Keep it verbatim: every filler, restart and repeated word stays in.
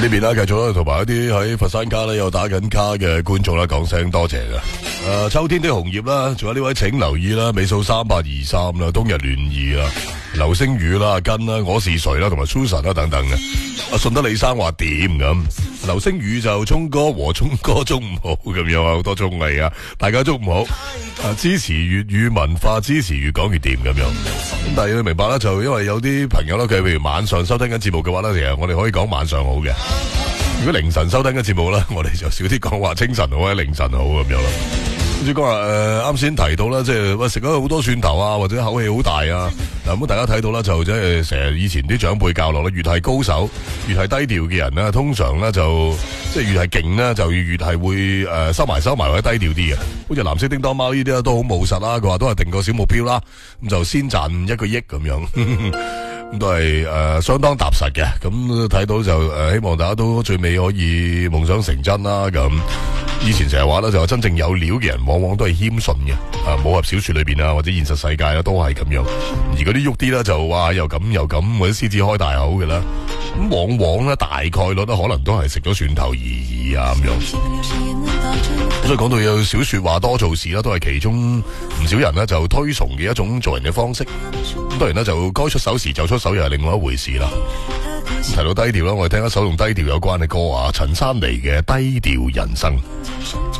呢邊啦，繼續啦，同埋一啲喺佛山卡咧有打緊卡嘅觀眾啦，講聲多謝噶。誒、呃，秋天的紅葉啦，仲有呢位請留意啦，尾數三八二三啦，冬日聯誼啦，流星雨啦，根啦，我是誰啦，同埋 Susan 啦等等嘅。阿順德李生話點咁？流星雨就聰哥和聰哥中午好咁樣啊，好多綜藝啊，大家中午好。啊，支持粵語文化，支持越講越掂咁樣。咁但係你明白啦，就因為有啲朋友啦，佢譬如晚上收聽緊節目嘅話咧，其實我哋可以講晚上好嘅。如果凌晨收聽緊節目咧，我哋就少啲講話清晨好或者凌晨好咁樣啦。跟住講話誒，啱先提到啦，即係喂食咗好多蒜頭啊，或者口氣好大啊。嗱咁大家睇到啦，就即係成日以前啲長輩教落咧，越係高手，越係低調嘅人咧，通常咧就即係越係勁咧，就越係會誒、呃、收埋收埋或者低調啲嘅。好似藍色叮當貓呢啲都好務實啦，佢話都係定個小目標啦，咁就先賺一個億咁樣。咁都係誒、呃、相當踏實嘅，咁睇到就誒、呃、希望大家都最尾可以夢想成真啦。咁以前成日話咧，就話真正有料嘅人往往都係謙遜嘅，啊武俠小說裏邊啊或者現實世界啦都係咁樣。而嗰啲喐啲咧就話又咁又咁或者獅子開大口嘅啦，咁往往咧大概率咧可能都係食咗蒜頭而已啊咁樣。所以講到有少說話多做事啦，都係其中唔少人咧就推崇嘅一種做人嘅方式。咁當然咧就該出手時就出手又係另外一回事啦。提到低調啦，我哋聽一首同低調有關嘅歌啊，陳珊妮嘅《低調人生》。